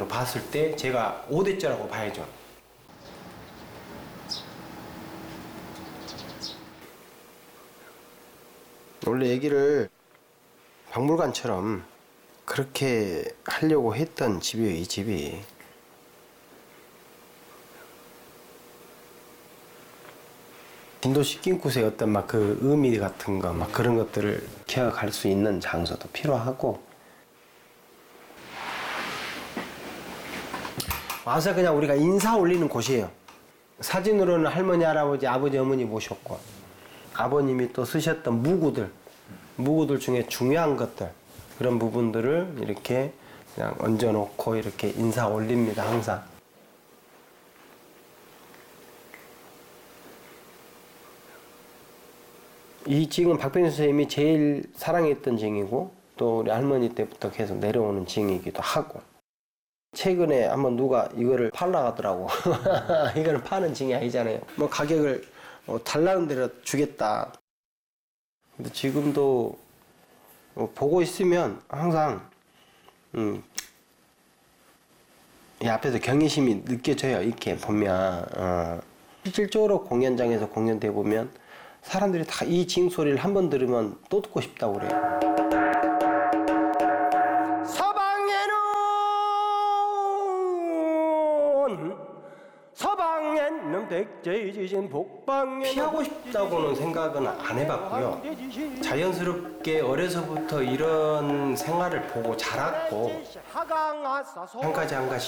봤을 때 제가 5대째라고 봐야죠. 원래 애기를 박물관처럼 그렇게 하려고 했던 집이에요, 이 집이. 진도시 낑굿의 어떤 막 그 의미 같은 거, 막 그런 것들을 기억할 수 있는 장소도 필요하고. 와서 그냥 우리가 인사 올리는 곳이에요. 사진으로는 할머니, 할아버지, 아버지, 어머니 모셨고, 아버님이 또 쓰셨던 무구들 중에 중요한 것들, 그런 부분들을 이렇게 그냥 얹어놓고 이렇게 인사 올립니다, 항상. 이 징은 박병수 선생님이 제일 사랑했던 징이고, 또 우리 할머니 때부터 계속 내려오는 징이기도 하고. 최근에 한번 누가 이거를 팔라 하더라고. 이거는 파는 징이 아니잖아요. 뭐 가격을 달라는 대로 주겠다. 근데 지금도 보고 있으면 항상 이 앞에서 경외심이 느껴져요. 이렇게 보면 실질적으로 공연장에서 공연돼 보면 사람들이 다 이 징 소리를 한번 들으면 또 듣고 싶다고 그래요. 서방에는 백제지신 복방에 피하고 싶다고는 생각은 안 해봤고요. 자연스럽게 어려서부터 이런 생활을 보고 자랐고 한 가지